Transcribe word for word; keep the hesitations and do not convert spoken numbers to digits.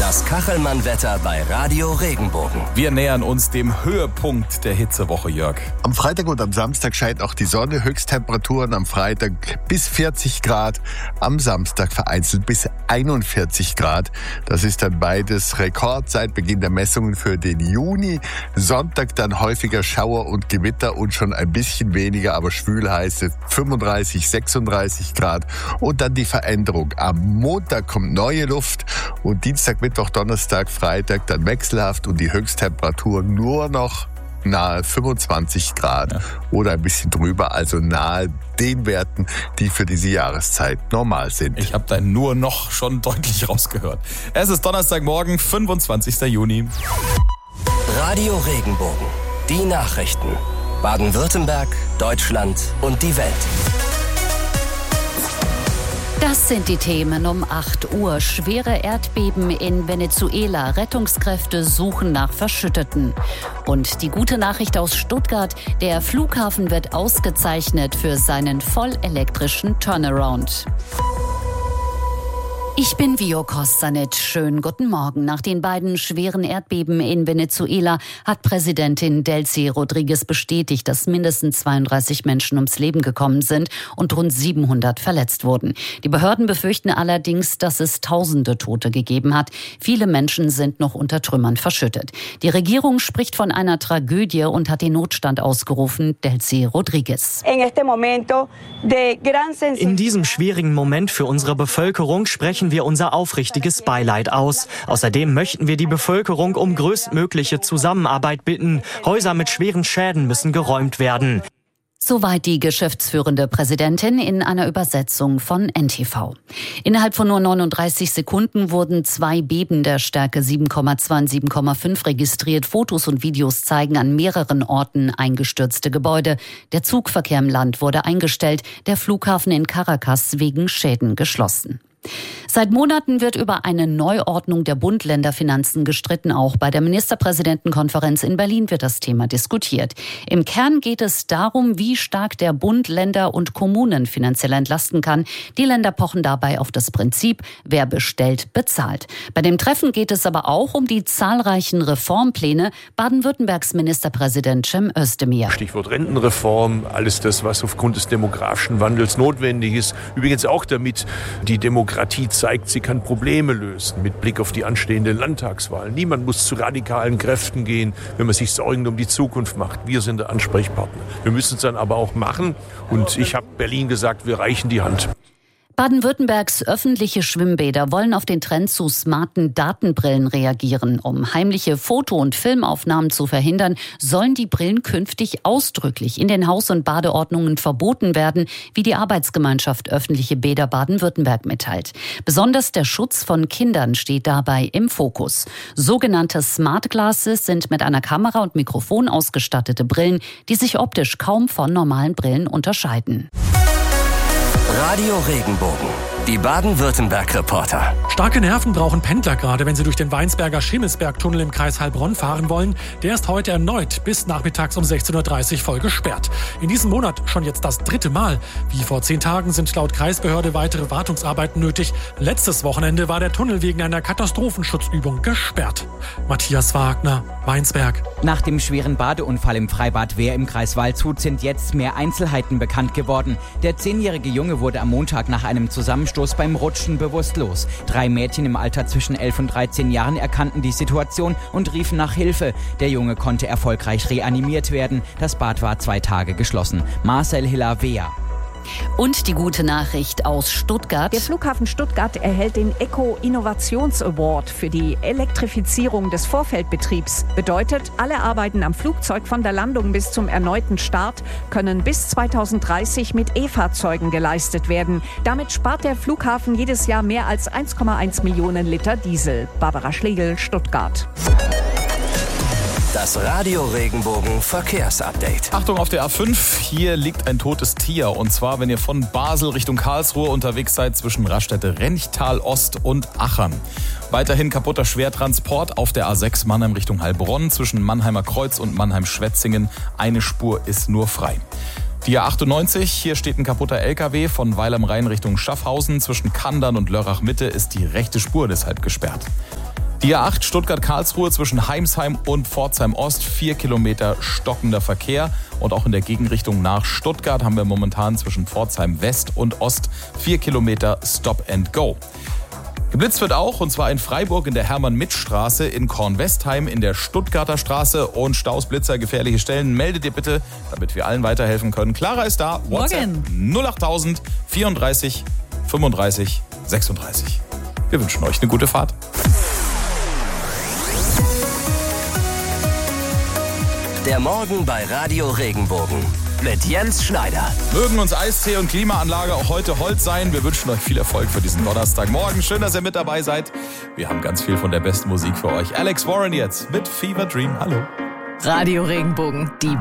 Das Kachelmann-Wetter bei Radio Regenbogen. Wir nähern uns dem Höhepunkt der Hitzewoche, Jörg. Am Freitag und am Samstag scheint auch die Sonne. Höchsttemperaturen am Freitag bis vierzig Grad, am Samstag vereinzelt bis einundvierzig Grad. Das ist dann beides Rekord seit Beginn der Messungen für den Juni. Sonntag dann häufiger Schauer und Gewitter und schon ein bisschen weniger, aber schwülheiße fünfunddreißig, sechsunddreißig Grad. Und dann die Veränderung. Am Montag kommt neue Luft und Dienstag, Mittwoch, Donnerstag, Freitag dann wechselhaft und die Höchsttemperatur nur noch nahe fünfundzwanzig Grad ja. oder ein bisschen drüber, also nahe den Werten, die für diese Jahreszeit normal sind. Ich habe da nur noch schon deutlich rausgehört. Es ist Donnerstagmorgen, fünfundzwanzigster Juni. Radio Regenbogen. Die Nachrichten. Baden-Württemberg, Deutschland und die Welt. Das sind die Themen um acht Uhr. Schwere Erdbeben in Venezuela. Rettungskräfte suchen nach Verschütteten. Und die gute Nachricht aus Stuttgart. Der Flughafen wird ausgezeichnet für seinen vollelektrischen Turnaround. Ich bin Vio Kostanic. Schönen guten Morgen. Nach den beiden schweren Erdbeben in Venezuela hat Präsidentin Delcy Rodríguez bestätigt, dass mindestens zweiunddreißig Menschen ums Leben gekommen sind und rund siebenhundert verletzt wurden. Die Behörden befürchten allerdings, dass es tausende Tote gegeben hat. Viele Menschen sind noch unter Trümmern verschüttet. Die Regierung spricht von einer Tragödie und hat den Notstand ausgerufen. Delcy Rodríguez. In diesem schwierigen Moment für unsere Bevölkerung sprechen wir unser aufrichtiges Beileid aus. Außerdem möchten wir die Bevölkerung um größtmögliche Zusammenarbeit bitten. Häuser mit schweren Schäden müssen geräumt werden. Soweit die geschäftsführende Präsidentin in einer Übersetzung von N T V. Innerhalb von nur neununddreißig Sekunden wurden zwei Beben der Stärke sieben Komma zwei und sieben Komma fünf registriert. Fotos und Videos zeigen an mehreren Orten eingestürzte Gebäude. Der Zugverkehr im Land wurde eingestellt, der Flughafen in Caracas wegen Schäden geschlossen. Seit Monaten wird über eine Neuordnung der Bund-Länder-Finanzen gestritten. Auch bei der Ministerpräsidentenkonferenz in Berlin wird das Thema diskutiert. Im Kern geht es darum, wie stark der Bund Länder und Kommunen finanziell entlasten kann. Die Länder pochen dabei auf das Prinzip, wer bestellt, bezahlt. Bei dem Treffen geht es aber auch um die zahlreichen Reformpläne. Baden-Württembergs Ministerpräsident Cem Özdemir. Stichwort Rentenreform, alles das, was aufgrund des demografischen Wandels notwendig ist. Übrigens auch damit die Demokratie zeigt, sie kann Probleme lösen mit Blick auf die anstehende Landtagswahl. Niemand muss zu radikalen Kräften gehen, wenn man sich Sorgen um die Zukunft macht. Wir sind der Ansprechpartner. Wir müssen es dann aber auch machen. Und ich habe Berlin gesagt, wir reichen die Hand. Baden-Württembergs öffentliche Schwimmbäder wollen auf den Trend zu smarten Datenbrillen reagieren. Um heimliche Foto- und Filmaufnahmen zu verhindern, sollen die Brillen künftig ausdrücklich in den Haus- und Badeordnungen verboten werden, wie die Arbeitsgemeinschaft Öffentliche Bäder Baden-Württemberg mitteilt. Besonders der Schutz von Kindern steht dabei im Fokus. Sogenannte Smart Glasses sind mit einer Kamera und Mikrofon ausgestattete Brillen, die sich optisch kaum von normalen Brillen unterscheiden. Radio Regenbogen. Die Baden-Württemberg-Reporter. Starke Nerven brauchen Pendler gerade, wenn sie durch den Weinsberger Schimmelsbergtunnel im Kreis Heilbronn fahren wollen. Der ist heute erneut bis nachmittags um sechzehn Uhr dreißig voll gesperrt. In diesem Monat schon jetzt das dritte Mal. Wie vor zehn Tagen sind laut Kreisbehörde weitere Wartungsarbeiten nötig. Letztes Wochenende war der Tunnel wegen einer Katastrophenschutzübung gesperrt. Matthias Wagner, Weinsberg. Nach dem schweren Badeunfall im Freibad Wehr im Kreis Waldshut sind jetzt mehr Einzelheiten bekannt geworden. Der zehnjährige Junge wurde am Montag nach einem Zusammenstoß beim Rutschen bewusstlos. Drei Mädchen im Alter zwischen elf und dreizehn Jahren erkannten die Situation und riefen nach Hilfe. Der Junge konnte erfolgreich reanimiert werden. Das Bad war zwei Tage geschlossen. Marcel Hiller-Wehr. Und die gute Nachricht aus Stuttgart. Der Flughafen Stuttgart erhält den Eco-Innovations-Award für die Elektrifizierung des Vorfeldbetriebs. Bedeutet, alle Arbeiten am Flugzeug von der Landung bis zum erneuten Start können bis zweitausenddreißig mit E-Fahrzeugen geleistet werden. Damit spart der Flughafen jedes Jahr mehr als eins Komma eins Millionen Liter Diesel. Barbara Schlegel, Stuttgart. Das Radio Regenbogen Verkehrsupdate. Achtung auf der A fünf, hier liegt ein totes Tier. Und zwar, wenn ihr von Basel Richtung Karlsruhe unterwegs seid, zwischen Raststätte Renchtal Ost und Achern. Weiterhin kaputter Schwertransport auf der A sechs Mannheim Richtung Heilbronn, zwischen Mannheimer Kreuz und Mannheim-Schwetzingen. Eine Spur ist nur frei. Die A achtundneunzig, hier steht ein kaputter L K W von Weil am Rhein Richtung Schaffhausen. Zwischen Kandern und Lörrach Mitte ist die rechte Spur deshalb gesperrt. Die A acht Stuttgart-Karlsruhe zwischen Heimsheim und Pforzheim-Ost, vier Kilometer stockender Verkehr. Und auch in der Gegenrichtung nach Stuttgart haben wir momentan zwischen Pforzheim-West und Ost vier Kilometer Stop and Go. Geblitzt wird auch, und zwar in Freiburg in der Hermann-Mitt-Straße, in Kornwestheim in der Stuttgarter Straße. Und Staus, Blitzer, gefährliche Stellen, meldet ihr bitte, damit wir allen weiterhelfen können. Clara ist da, WhatsApp null achttausend vierunddreißig fünfunddreißig sechsunddreißig. Wir wünschen euch eine gute Fahrt. Der Morgen bei Radio Regenbogen mit Jens Schneider. Mögen uns Eistee und Klimaanlage auch heute Holz sein. Wir wünschen euch viel Erfolg für diesen Donnerstagmorgen. Schön, dass ihr mit dabei seid. Wir haben ganz viel von der besten Musik für euch. Alex Warren jetzt mit Fever Dream. Hallo. Radio Regenbogen, die